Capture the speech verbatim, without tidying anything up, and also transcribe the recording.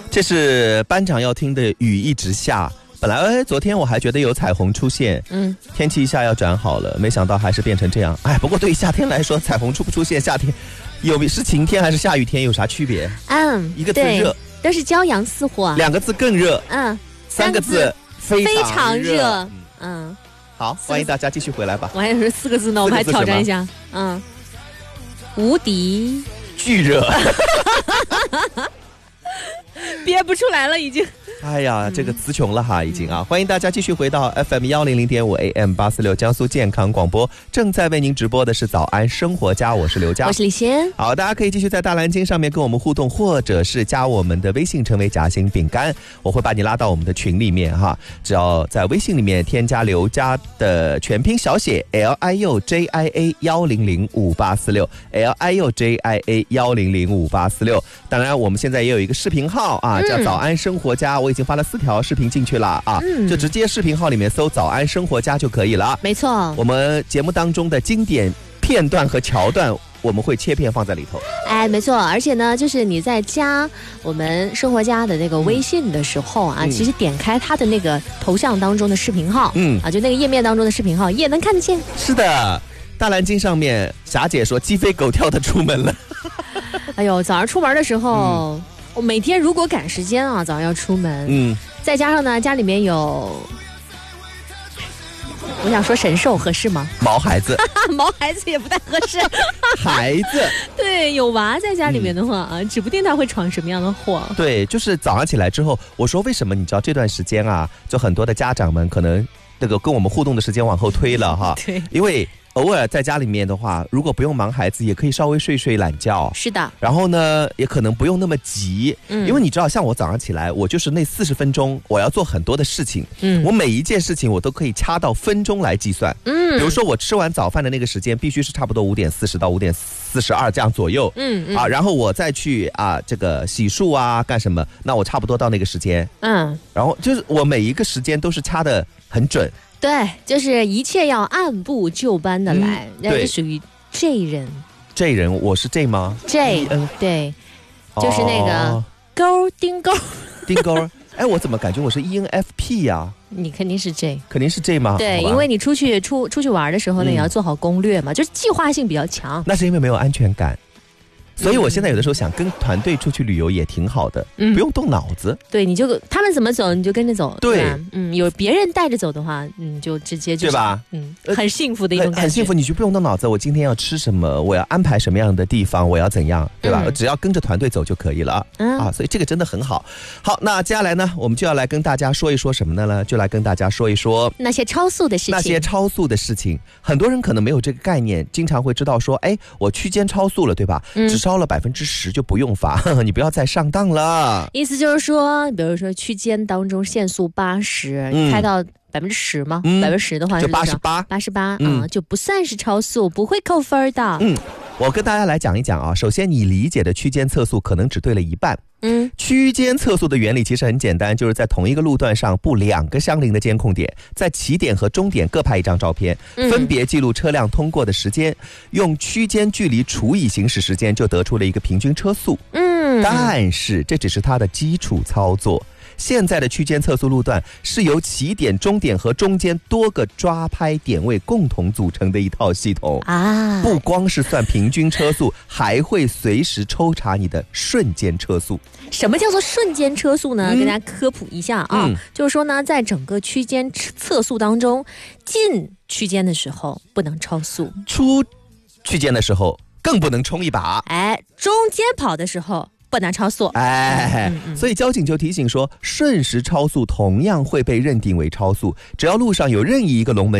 这是班长要听的雨一直下。本来昨天我还觉得有彩虹出现，嗯，天气一下要转好了，没想到还是变成这样。哎，不过对于夏天来说，彩虹出不出现，夏天有是晴天还是下雨天有啥区别？ 嗯， 一个字热， 都是骄阳似火； 两个字更热， 嗯， 三个字非常热。 嗯， 好，欢迎大家继续回来吧。 我还是四个字呢，我们还挑战一下。嗯，无敌巨热， 憋不出来了，已经。 哎呀，这个词穷了哈，已经啊！欢迎大家继续回到 F M 一零零点五 A M 八四六江苏健康广播，正在为您直播的是早安生活家，我是刘佳， 我是李欣。 好，大家可以继续在大蓝鲸上面跟我们互动，或者是加我们的微信成为夹心饼干，我会把你拉到我们的群里面哈。只要在微信里面添加刘佳的全拼小写 L I U J I A 一零零五八四六 L I U J I A 一零零五八四六。当然，我们现在也有一个视频号啊，叫早安生活家。我已经发了四条视频进去了啊、嗯，就直接视频号里面搜早安生活家就可以了。 没错， 我们节目当中的经典片段和桥段我们会切片放在里头。 哎，没错，而且呢，就是你在加我们生活家的那个微信的时候啊、嗯，其实点开它的那个头像当中的视频号，嗯啊，就那个页面当中的视频号也能看得见。 是的，大蓝鲸上面霞姐说鸡飞狗跳的出门了。 哎呦，早上出门的时候。嗯，我每天如果赶时间啊，早上要出门，嗯，再加上呢，家里面有，我想说神兽合适吗？ 毛孩子， 毛孩子也不太合适。 孩子， 对，有娃在家里面的话啊、嗯，指不定他会闯什么样的祸。 对，就是早上起来之后，我说为什么？你知道这段时间啊，就很多的家长们可能那个跟我们互动的时间往后推了哈， 对， 因为。偶尔在家里面的话，如果不用忙孩子，也可以稍微睡睡懒觉。 是的。 然后呢，也可能不用那么急，嗯，因为你知道，像我早上起来，我就是那四十分钟，我要做很多的事情，嗯，我每一件事情我都可以掐到分钟来计算，嗯，比如说我吃完早饭的那个时间，必须是差不多五点四十到五点四十二这样左右，嗯嗯，啊，然后我再去啊这个洗漱啊干什么，那我差不多到那个时间，嗯，然后就是我每一个时间都是掐得很准。 对，就是一切要按部就班的来，那、嗯、是属于 J 人。 J 人，我是 J 吗 ？J， 嗯，对，就是那个勾钉勾钉勾。哎，我怎么感觉我是 E N F P 呀、啊？ 你肯定是 J， 肯定是 J 吗？ 对，因为你出去出出去玩的时候呢、嗯，也要做好攻略嘛，就是计划性比较强。 那是因为没有安全感。所以我现在有的时候想跟团队出去旅游也挺好的，嗯，不用动脑子。 对，你就他们怎么走你就跟着走。 对， 对嗯，有别人带着走的话，你就直接就对吧？ 嗯，很幸福的一种感觉， 很幸福，你就不用动脑子。我今天要吃什么，我要安排什么样的地方，我要怎样，对吧？嗯、只要跟着团队走就可以了、嗯、啊。所以这个真的很好。好，那接下来呢，我们就要来跟大家说一说什么呢？就来跟大家说一说那些超速的事情。 那些超速的事情，很多人可能没有这个概念，经常会知道说，哎，我区间超速了，对吧？嗯、只超了百分之十。就不用罚，呵呵，你不要再上当了。 意思就是说，比如说区间当中限速八十、嗯，开到百分之十吗？百分之十的话就八十八， 八十八啊，就不算是超速，不会扣分的。 嗯，我跟大家来讲一讲啊。首先，你理解的区间测速可能只对了一半。嗯，区间测速的原理其实很简单，就是在同一个路段上布两个相邻的监控点，在起点和终点各拍一张照片，分别记录车辆通过的时间，用区间距离除以行驶时间，就得出了一个平均车速。嗯，但是这只是它的基础操作。现在的区间测速路段是由起点、终点和中间多个抓拍点位共同组成的一套系统啊！不光是算平均车速，还会随时抽查你的瞬间车速。 什么叫做瞬间车速呢？嗯、跟大家科普一下啊、嗯，就是说呢，在整个区间测速当中，进区间的时候不能超速， 出区间的时候更不能冲一把。 哎，中间跑的时候不能超速， 哎、嗯嗯，所以交警就提醒说，瞬时超速同样会被认定为超速，只要路上有任意一个龙门